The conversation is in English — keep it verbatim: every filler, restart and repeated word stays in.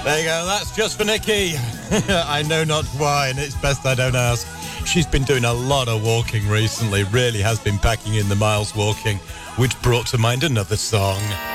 There you go, that's just for Nikki. I know not why, and it's best I don't ask. She's been doing a lot of walking recently, really has been packing in the miles walking, which brought to mind another song.